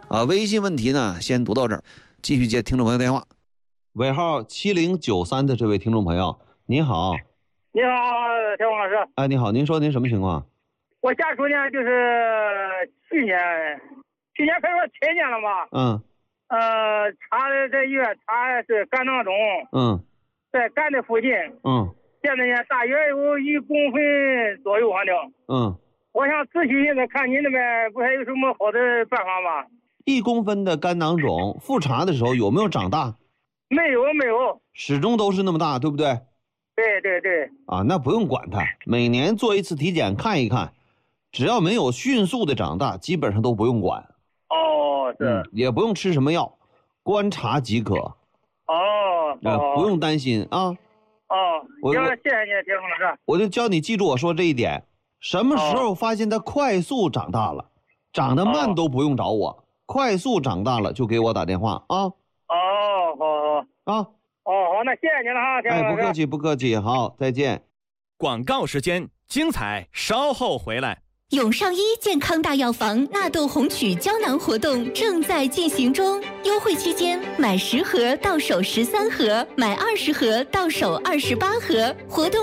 微信问题呢先读到这儿，继续接听众朋友电话。尾号7093的这位听众朋友，您好。 你好，田老师。 哎，你好，您说您什么情况？ 我家属呢，就是去年可以说前年了吧。查在医院查是肝囊肿。在肝的附近。现在呢，大约有1公分左右，反正。我想咨询一下，看您那边不还有什么好的办法吗 ？1公分的肝囊肿，复查的时候有没有长大？ 没有。 始终都是那么大，对不对？ 对。 那不用管它，每年做一次体检看一看，只要没有迅速的长大，基本上都不用管。也不用吃什么药，观察即可。不用担心啊。 谢谢你，田老师。 我就教你记住我说这一点。什么时候发现它快速长大了，长得慢都不用找我，快速长大了就给我打电话啊。 好，那谢谢您了哈，田老师。 不客气，好，再见。 广告时间，精彩稍后回来。 永尚医健康大药房纳豆红曲胶囊活动正在进行中，优惠期间买10盒到手13盒，买20盒到手28盒，活动